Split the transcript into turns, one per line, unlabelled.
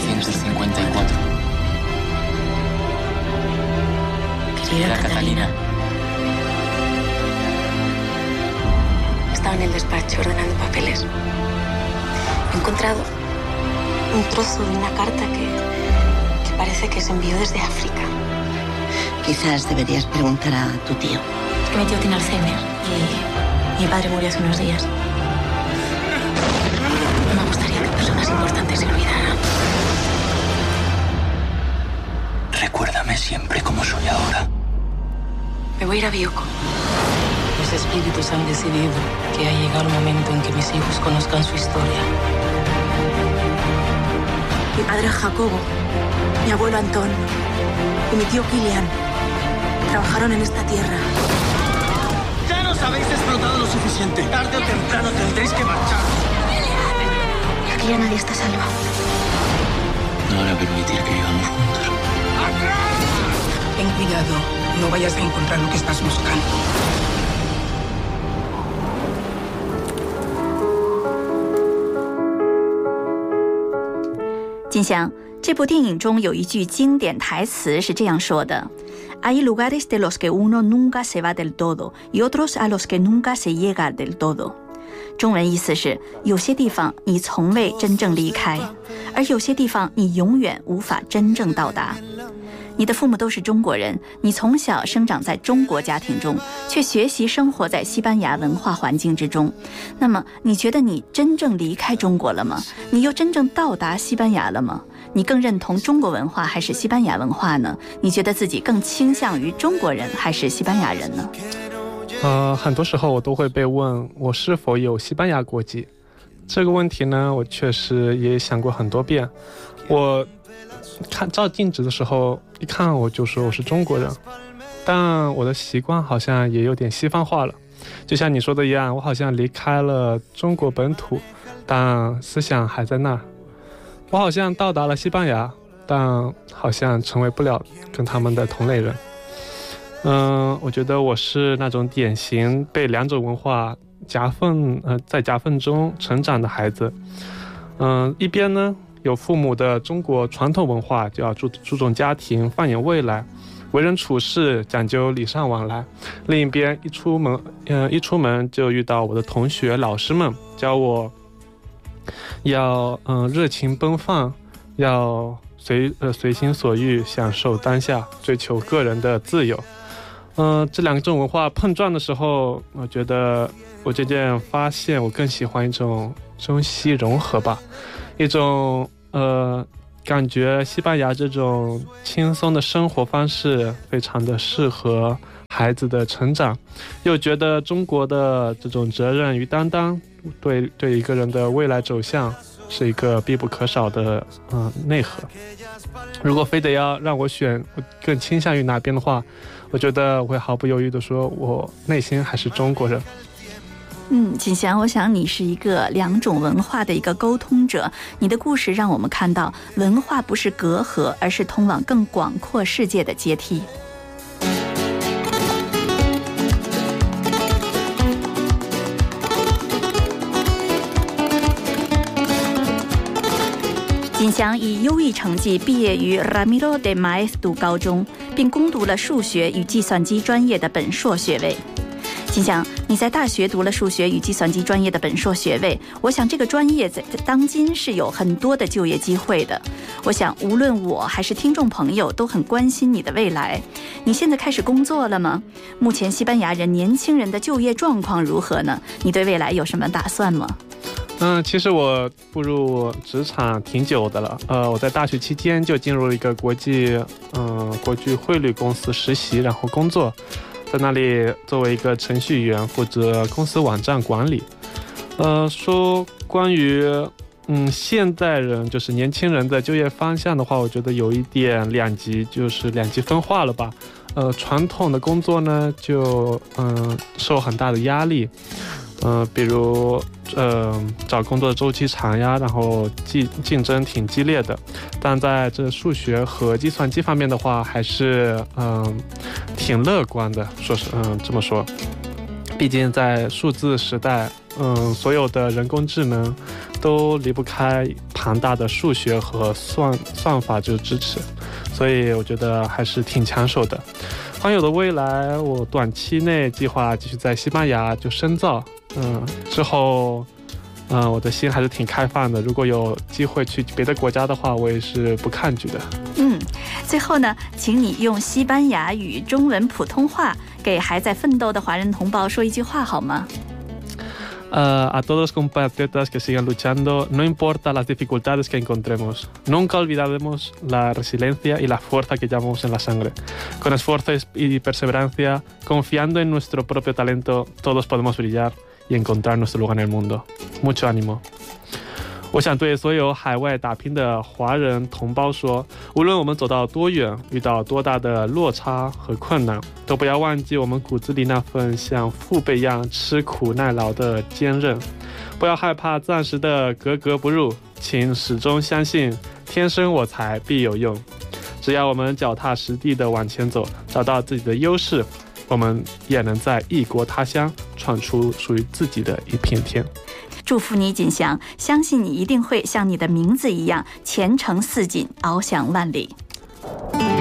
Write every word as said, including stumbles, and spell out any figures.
novecientos cincuenta y cuatro.
Querida Catalina.
Estaba en el despacho ordenando papeles. He encontrado un trozo de una carta que, que parece que se envió desde África.
Quizás deberías preguntar a tu tío.
Es que mi tío tiene Alzheimer y mi padre murió hace unos días. No me gustaría que personas importantes se olvidaran.
Recuérdame siempre como soy ahora.
Me voy a ir a Bioko.
Los espíritus han decidido que ha llegado el momento en que mis hijos conozcan su historia.
Mi padre Jacobo, mi abuelo Antón y mi tío Kilian trabajaron en esta tierra.
¡Ya nos habéis explotado lo suficiente! Tarde o temprano tendréis que marchar.
Aquí ya nadie está salvo.
No van a permitir que vivamos juntos.
Ten cuidado, no vayas a encontrar lo que estás buscando.
金祥，这部电影中有一句经典台词是这样说的 Hay lugares de los que uno nunca se va del todo y otros a los que nunca se llega del todo。 中文意思是，有些地方你从未真正离开，而有些地方你永远无法真正到达。你的父母都是中国人，你从小生长在中国家庭中，却学习生活在西班牙文化环境之中。那么，你觉得你真正离开中国了吗？你又真正到达西班牙了吗？你更认同中国文化还是西班牙文化呢？你觉得自己更倾向于中国人还是西班牙人呢？
呃，很多时候我都会被问我是否有西班牙国籍。这个问题呢，我确实也想过很多遍。我看照镜子的时候，一看我就说我是中国人，但我的习惯好像也有点西方化了。就像你说的一样，我好像离开了中国本土，但思想还在那儿。我好像到达了西班牙，但好像成为不了跟他们的同类人。嗯，我觉得我是那种典型被两种文化夹缝呃在夹缝中成长的孩子。嗯，一边呢有父母的中国传统文化，就要注注重家庭，放眼未来，为人处事讲究礼尚往来。另一边一出门，呃，一出门就遇到我的同学老师们，教我要嗯、呃、热情奔放，要随呃随心所欲，享受当下，追求个人的自由。嗯、呃，这两种文化碰撞的时候，我觉得我渐渐发现，我更喜欢一种中西融合吧。一种呃，感觉西班牙这种轻松的生活方式非常的适合孩子的成长，又觉得中国的这种责任与担当，对对一个人的未来走向是一个必不可少的呃内核。如果非得要让我选，我更倾向于哪边的话，我觉得我会毫不犹豫地说，我内心还是中国人。
嗯，锦祥，我想你是一个两种文化的一个沟通者，你的故事让我们看到文化不是隔阂，而是通往更广阔世界的阶梯。锦祥以优异成绩毕业于 Ramiro de Maeztu 高中，并攻读了数学与计算机专业的本硕学位。锦祥，你在大学读了数学与计算机专业的本硕学位，我想这个专业在当今是有很多的就业机会的。我想无论我还是听众朋友都很关心你的未来。你现在开始工作了吗？目前西班牙人年轻人的就业状况如何呢？你对未来有什么打算吗？
嗯，其实我步入职场挺久的了。呃，我在大学期间就进入了一个国际嗯、呃、国际汇率公司实习，然后工作。在那里作为一个程序员，负责公司网站管理。呃，说关于嗯现代人就是年轻人的就业方向的话，我觉得有一点两极，就是两极分化了吧。呃，传统的工作呢，就嗯受很大的压力。呃，比如呃找工作的周期长呀，然后竞竞争挺激烈的。但在这数学和计算机方面的话，还是嗯、呃、挺乐观的，说是嗯这么说。 毕竟在数字时代，嗯，所有的人工智能都离不开庞大的数学和算算法就支持，所以我觉得还是挺抢手的。环游的未来，我短期内计划继续在西班牙就深造，嗯，之后，嗯，我的心还是挺开放的。如果有机会去别的国家的话，我也是不抗拒的。
嗯，最后呢，请你用西班牙语、中文、普通话给还在奋斗的华人同胞说一句话好吗？
Uh, a todos los compatriotas que sigan luchando, no importa las dificultades que encontremos, nunca olvidaremos la resiliencia y la fuerza que llevamos en la sangre. Con esfuerzo y perseverancia, confiando en nuestro propio talento, todos podemos brillar y encontrar nuestro lugar en el mundo. Mucho ánimo. 我想对所有海外打拼的华人同胞说，无论我们走到多远，遇到多大的落差和困难，都不要忘记我们骨子里那份像父辈一样吃苦耐劳的坚韧。不要害怕暂时的格格不入，请始终相信天生我材必有用。只要我们脚踏实地的往前走，找到自己的优势，我们也能在异国他乡闯出属于自己的一片天。
祝福你，锦祥，相信你一定会像你的名字一样前程似锦，翱翔万里。